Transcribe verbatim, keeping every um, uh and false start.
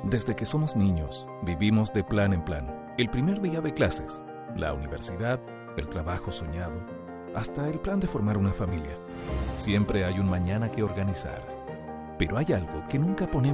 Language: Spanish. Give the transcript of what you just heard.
Desde que somos niños, vivimos de plan en plan. El primer día de clases, la universidad, el trabajo soñado, hasta el plan de formar una familia. Siempre hay un mañana que organizar. Pero hay algo que nunca ponemos